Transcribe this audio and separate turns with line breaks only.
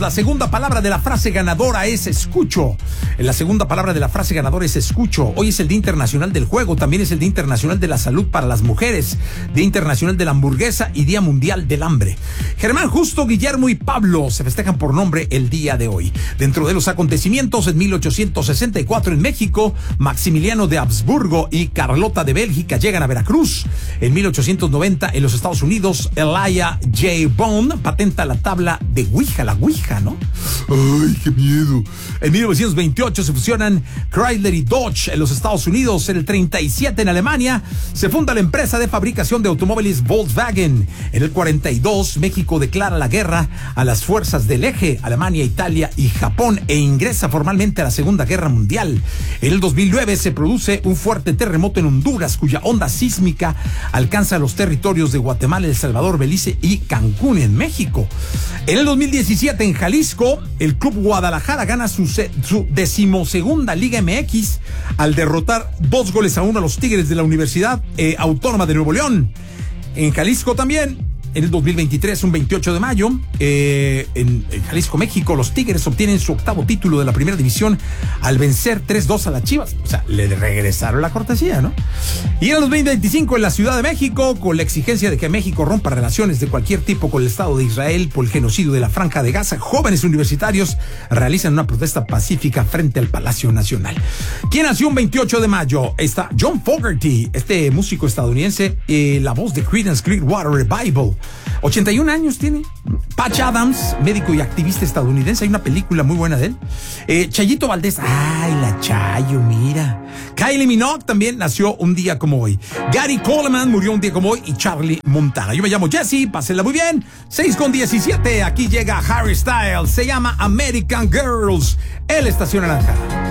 La segunda palabra de la frase ganadora es escucho. La segunda palabra de la frase ganadora es escucho. Hoy es el Día Internacional del Juego, también es el Día Internacional de la Salud para las Mujeres, Día Internacional de la Hamburguesa y Día Mundial del Hambre. Germán, Justo, Guillermo y Pablo se festejan por nombre el día de hoy. Dentro de los acontecimientos, en 1864 en México, Maximiliano de Habsburgo y Carlota de Bélgica llegan a Veracruz. En 1890 en los Estados Unidos, Elijah J. Bond patenta la tabla de Ouija, la Ouija, ¿no? ¡Ay, qué miedo! En 1928 se fusionan Chrysler y Dodge en los Estados Unidos. En el 37 en Alemania se funda la empresa de fabricación de automóviles Volkswagen. En el 42 México declara la guerra a las fuerzas del Eje, Alemania, Italia y Japón, e ingresa formalmente a la Segunda Guerra Mundial. En el 2009 se produce un fuerte terremoto en Honduras, cuya onda sísmica alcanza los territorios de Guatemala, El Salvador, Belice y Cancún en México. En el 2017 en Jalisco, el Club Guadalajara gana su 12ª Liga MX al derrotar 2-1 a los Tigres de la Universidad Autónoma de Nuevo León. En Jalisco también, en el 2023, un 28 de mayo, en Jalisco, México, los Tigres obtienen su 8º título de la primera división al vencer 3-2 a las Chivas. O sea, le regresaron la cortesía, ¿no? Y en el 2025, en la Ciudad de México, con la exigencia de que México rompa relaciones de cualquier tipo con el Estado de Israel por el genocidio de la Franja de Gaza, jóvenes universitarios realizan una protesta pacífica frente al Palacio Nacional. ¿Quién nació un 28 de mayo? Está John Fogerty, este músico estadounidense, la voz de Creedence Clearwater Revival. 81 años tiene. Patch Adams, médico y activista estadounidense. Hay una película muy buena de él. Chayito Valdés. Ay, la Chayo, mira. Kylie Minogue también nació un día como hoy. Gary Coleman murió un día como hoy. Y Charlie Montana. Yo me llamo Jesse, pásenla muy bien. 6:17. Aquí llega Harry Styles. Se llama American Girls. En la Estación Naranja.